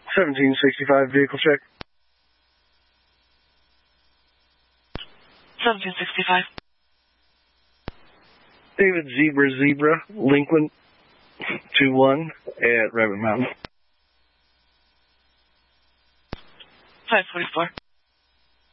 1765 vehicle check. 1765. David Zebra, Lincoln 21 at Rabbit Mountain. 544.